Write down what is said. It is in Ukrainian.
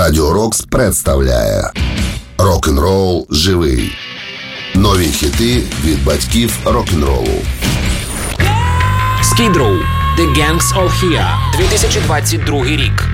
Радіо Рокс представляє Рок-н-рол живий. Нові хіти від батьків рок-н-ролу. Skid Row, The Gangs All Here, 2022 рік.